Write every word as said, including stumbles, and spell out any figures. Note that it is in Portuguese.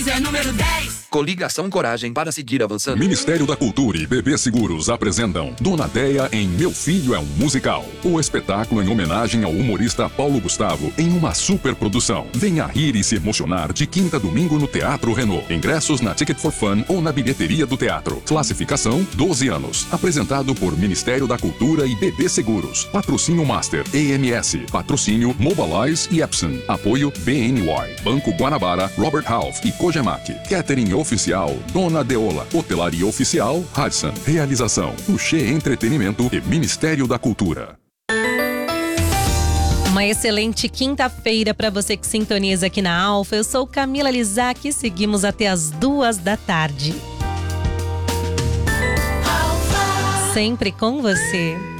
é número dez. Coligação Coragem para seguir avançando. Ministério da Cultura e B B Seguros apresentam Dona Deia em Meu Filho é um Musical. O espetáculo em homenagem ao humorista Paulo Gustavo em uma superprodução. Venha rir e se emocionar de quinta a domingo no Teatro Renault. Ingressos na Ticket for Fun ou na bilheteria do teatro. Classificação doze anos. Apresentado por Ministério da Cultura e B B Seguros. Patrocínio Master, E M S. Patrocínio Mobilize e Epson. Apoio B N Y. Banco Guanabara, Robert Half e Kojamac. Catering Oficial, Dona Deola. Hotelaria Oficial, Hudson. Realização, Touché Entretenimento e Ministério da Cultura. Uma excelente quinta-feira para você que sintoniza aqui na Alfa. Eu sou Camila Lizac e seguimos até as duas da tarde. Sempre com você.